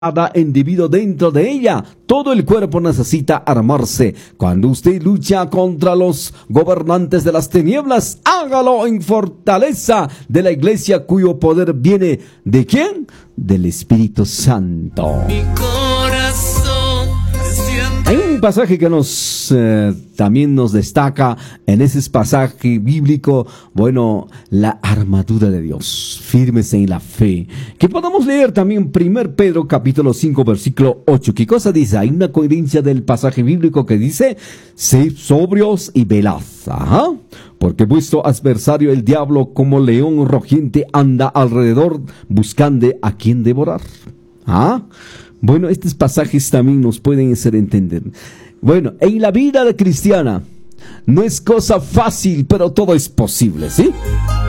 individuo dentro de ella. Todo el cuerpo necesita armarse. Cuando usted lucha contra los gobernantes de las tinieblas, hágalo en fortaleza de la iglesia, cuyo poder viene ¿de quién? Del Espíritu Santo. Mi corazón siente. Hay un pasaje que también nos destaca en ese pasaje bíblico, la armadura de Dios, firmes en la fe, que podamos leer también 1 Pedro capítulo 5 versículo 8. ¿Qué cosa dice? Hay una coherencia del pasaje bíblico que dice: sed sobrios y velad, porque vuestro adversario el diablo, como león rugiente, anda alrededor buscando a quien devorar. Estos pasajes también nos pueden hacer entender. En la vida cristiana no es cosa fácil, pero todo es posible, ¿sí?